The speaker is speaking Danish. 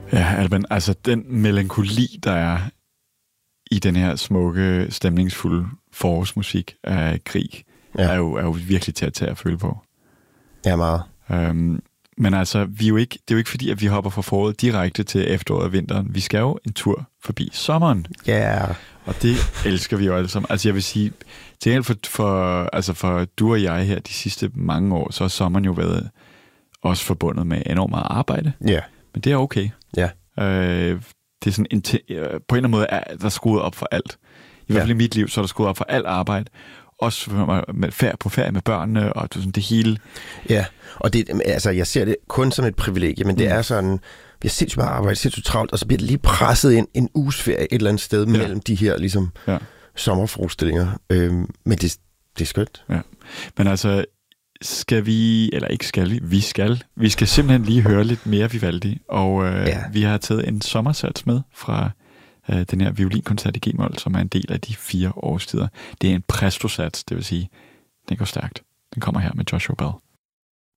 Ja, Alban, altså den melankoli, der er i den her smukke, stemningsfulde forårsmusik af krig, er jo virkelig til at tage at føle på. Ja, meget. Men altså, det er jo ikke fordi, at vi hopper fra foråret direkte til efteråret og vinteren. Vi skal jo en tur forbi sommeren. Ja. Yeah. Og det elsker vi jo alle sammen. Altså jeg vil sige, til for du og jeg her de sidste mange år, så har sommeren jo været også forbundet med enormt meget arbejde. Ja. Yeah. Men det er okay. Ja. Det er sådan, på en eller anden måde, er der skruet op for alt. I hvert fald i mit liv, så er der skruet op for alt arbejde. Også på ferie med børnene, og sådan det hele. Ja, og det, altså, jeg ser det kun som et privilegie, men det er sådan, vi har sindssygt meget arbejde, sindssygt travlt, og så bliver det lige presset ind en uges ferie et eller andet sted mellem de her ligesom sommerforestillinger. Men det er skønt. Ja. Men altså, skal vi, eller ikke skal vi skal simpelthen lige høre lidt mere Vivaldi, og vi har taget en sommersats med fra den her violinkoncert i G-mol, som er en del af de 4 årstider. Det er en prestosats, det vil sige, den går stærkt. Den kommer her med Joshua Bell.